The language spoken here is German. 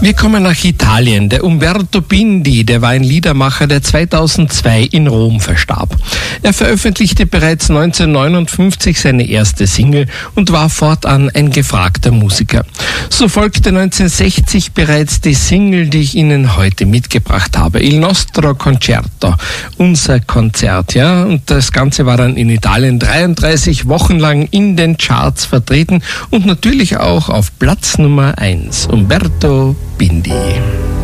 Wir kommen nach Italien. Der Umberto Bindi, der war ein Liedermacher, der 2002 in Rom verstarb. Er veröffentlichte bereits 1959 seine erste Single und war fortan ein gefragter Musiker. So folgte 1960 bereits die Single, die ich Ihnen heute mitgebracht habe. Il nostro concerto, unser Konzert, ja. Und das Ganze war dann in Italien 33 Wochen lang in den Charts vertreten und natürlich auch auf Platz Nummer 1. Umberto Bindi.